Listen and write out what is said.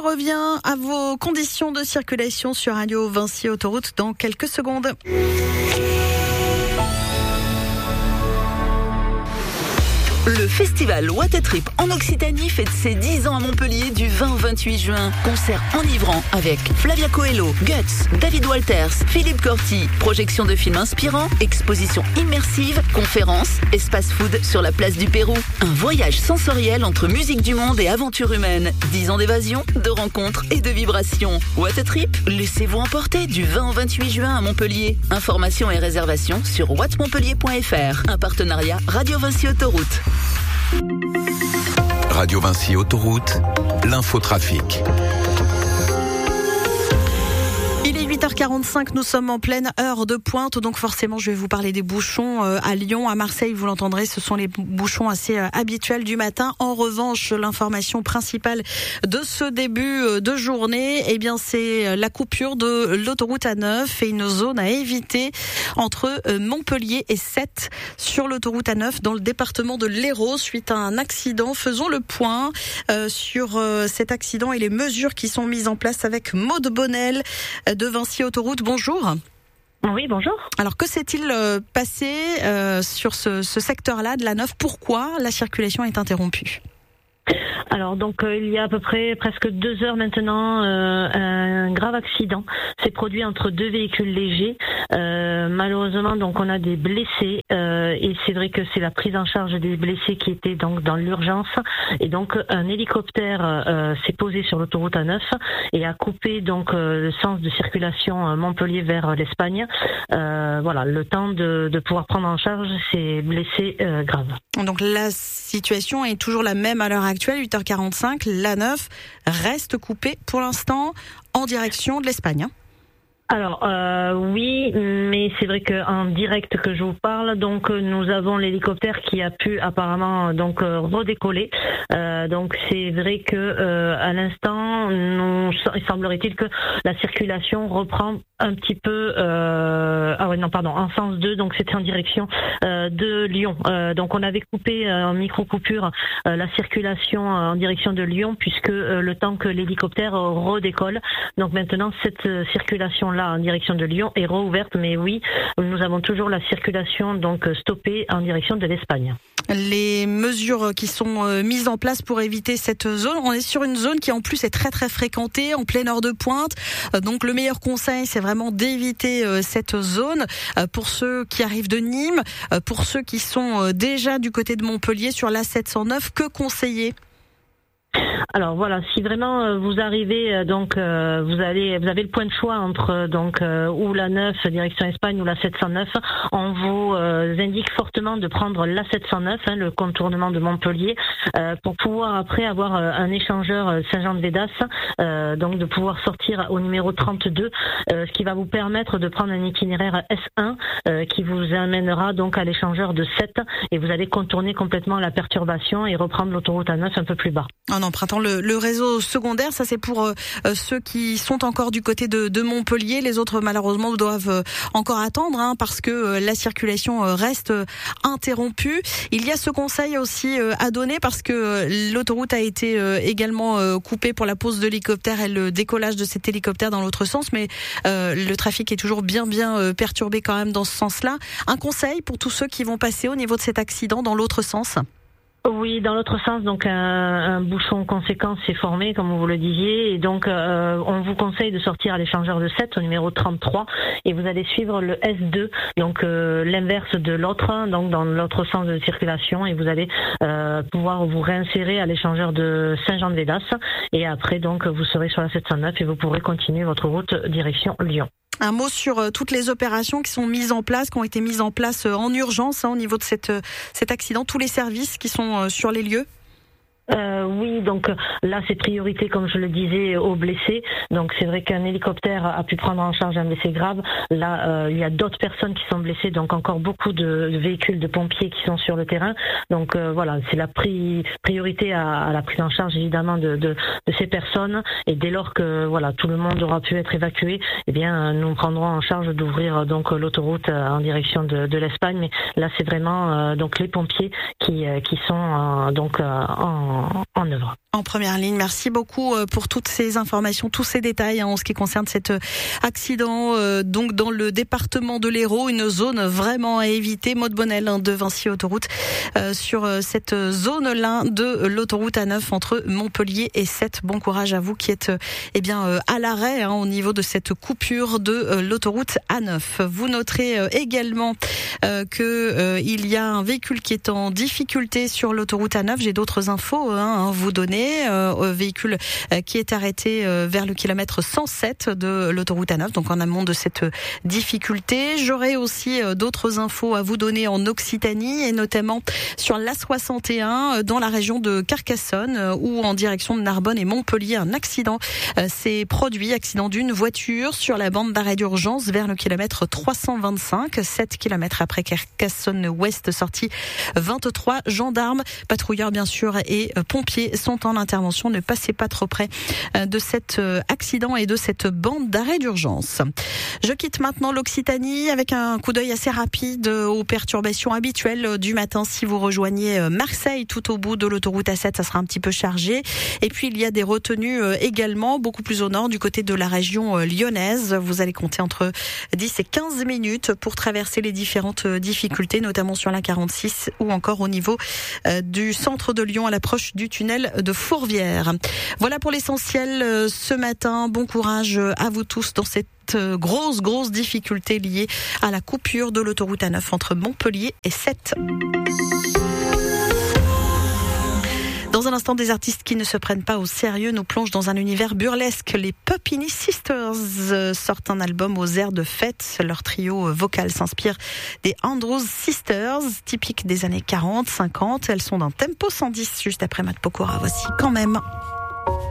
revient à vos conditions de circulation sur Radio Vinci Autoroute dans quelques secondes. Le festival What a Trip en Occitanie fête ses 10 ans à Montpellier du 20 au 28 juin. Concert enivrant avec Flavia Coelho, Guts, David Walters, Philippe Corti, projection de films inspirants, exposition immersive, conférences, espace food sur la place du Pérou. Un voyage sensoriel entre musique du monde et aventure humaine. 10 ans d'évasion, de rencontres et de vibrations. What a Trip, laissez-vous emporter du 20 au 28 juin à Montpellier. Informations et réservations sur whatmontpellier.fr. Un partenariat Radio Vinci Autoroute. Radio Vinci Autoroute, l'infotrafic. Il est 8h45, nous sommes en pleine heure de pointe, donc forcément je vais vous parler des bouchons à Lyon, à Marseille, vous l'entendrez, ce sont les bouchons assez habituels du matin. En revanche, l'information principale de ce début de journée, eh bien c'est la coupure de l'autoroute A9 et une zone à éviter entre Montpellier et Sète sur l'autoroute A9 dans le département de l'Hérault suite à un accident. Faisons le point sur cet accident et les mesures qui sont mises en place avec Maude Bonnel de Vinci Autoroute. Bonjour. Oui, bonjour. Alors que s'est-il passé sur ce secteur-là de la 9 ? Pourquoi la circulation est interrompue ? Alors donc il y a à peu près presque 2 heures maintenant, un grave accident s'est produit entre deux véhicules légers. Malheureusement donc on a des blessés et c'est vrai que c'est la prise en charge des blessés qui était donc dans l'urgence et donc un hélicoptère s'est posé sur l'autoroute A9 et a coupé donc le sens de circulation Montpellier vers l'Espagne. Voilà, le temps de pouvoir prendre en charge ces blessés graves. Donc la situation est toujours la même à l'heure actuelle, 8h45, l'A9 reste coupée pour l'instant en direction de l'Espagne. Alors oui, mais c'est vrai qu'en direct que je vous parle, donc nous avons l'hélicoptère qui a pu apparemment donc redécoller. Donc c'est vrai que à l'instant, il semblerait-il que la circulation reprend un petit peu en sens 2, donc c'était en direction de Lyon. Donc on avait coupé en micro-coupure la circulation en direction de Lyon puisque le temps que l'hélicoptère redécolle. Donc maintenant cette circulation-là en direction de Lyon est rouverte, mais oui, nous avons toujours la circulation donc stoppée en direction de l'Espagne. Les mesures qui sont mises en place pour éviter cette zone, on est sur une zone qui en plus est très très fréquentée, en pleine heure de pointe, donc le meilleur conseil c'est vraiment d'éviter cette zone pour ceux qui arrivent de Nîmes, pour ceux qui sont déjà du côté de Montpellier sur l'A709, que conseiller ? Alors voilà, si vraiment vous arrivez donc vous avez le point de choix entre donc ou la 9 direction Espagne ou la 709, on vous indique fortement de prendre la 709, le contournement de Montpellier, pour pouvoir après avoir un échangeur Saint-Jean-de-Védas, donc de pouvoir sortir au numéro 32, ce qui va vous permettre de prendre un itinéraire S1 qui vous amènera donc à l'échangeur de 7 et vous allez contourner complètement la perturbation et reprendre l'autoroute A9 un peu plus bas. En empruntant le réseau secondaire, ça c'est pour ceux qui sont encore du côté de Montpellier. Les autres malheureusement doivent encore attendre parce que la circulation reste interrompue. Il y a ce conseil aussi à donner parce que l'autoroute a été également coupée pour la pose de l'hélicoptère et le décollage de cet hélicoptère dans l'autre sens, mais le trafic est toujours bien perturbé quand même dans ce sens-là. Un conseil pour tous ceux qui vont passer au niveau de cet accident dans l'autre sens ? Oui, dans l'autre sens, donc un bouchon conséquent s'est formé, comme vous le disiez, et donc on vous conseille de sortir à l'échangeur de 7 au numéro 33, et vous allez suivre le S2, donc l'inverse de l'autre, donc dans l'autre sens de circulation, et vous allez pouvoir vous réinsérer à l'échangeur de Saint-Jean-de-Védas, et après donc vous serez sur la 709 et vous pourrez continuer votre route direction Lyon. Un mot sur toutes les opérations qui sont mises en place, qui ont été mises en place en urgence au niveau de cet accident, tous les services qui sont sur les lieux. Oui, donc là c'est priorité, comme je le disais, aux blessés. Donc c'est vrai qu'un hélicoptère a pu prendre en charge un blessé grave. Là il y a d'autres personnes qui sont blessées, donc encore beaucoup de véhicules de pompiers qui sont sur le terrain. Donc voilà, c'est la priorité à la prise en charge évidemment de ces personnes. Et dès lors que voilà tout le monde aura pu être évacué, eh bien nous prendrons en charge d'ouvrir donc l'autoroute en direction de l'Espagne. Mais là c'est vraiment donc les pompiers qui sont donc en en œuvre. En première ligne, merci beaucoup pour toutes ces informations, tous ces détails en ce qui concerne cet accident donc dans le département de l'Hérault, une zone vraiment à éviter. Maud Bonnel de Vinci Autoroute sur cette zone-là de l'autoroute A9 entre Montpellier et Sète. Bon courage à vous qui êtes à l'arrêt au niveau de cette coupure de l'autoroute A9. Vous noterez également que il y a un véhicule qui est en difficulté sur l'autoroute A9. J'ai d'autres infos à vous donner. Véhicule qui est arrêté vers le kilomètre 107 de l'autoroute A9, donc en amont de cette difficulté. J'aurai aussi d'autres infos à vous donner en Occitanie et notamment sur l'A61 dans la région de Carcassonne où en direction de Narbonne et Montpellier un accident s'est produit, accident d'une voiture sur la bande d'arrêt d'urgence vers le kilomètre 325, 7 km après Carcassonne Ouest, sortie 23. Gendarmes, patrouilleurs bien sûr et pompiers sont en intervention. Ne passez pas trop près de cet accident et de cette bande d'arrêt d'urgence. Je quitte maintenant l'Occitanie avec un coup d'œil assez rapide aux perturbations habituelles du matin. Si vous rejoignez Marseille tout au bout de l'autoroute A7, ça sera un petit peu chargé. Et puis il y a des retenues également beaucoup plus au nord du côté de la région lyonnaise. Vous allez compter entre 10 et 15 minutes pour traverser les différentes difficultés, notamment sur la 46 ou encore au niveau du centre de Lyon à l'approche du tunnel de Fourvière. Voilà pour l'essentiel ce matin. Bon courage à vous tous dans cette grosse difficulté liée à la coupure de l'autoroute A9 entre Montpellier et Sète. Dans un instant, des artistes qui ne se prennent pas au sérieux nous plongent dans un univers burlesque. Les Puppini Sisters sortent un album aux airs de fête. Leur trio vocal s'inspire des Andrews Sisters, typiques des années 40, 50. Elles sont d'un tempo 110 juste après Matt Pokora. Voici quand même.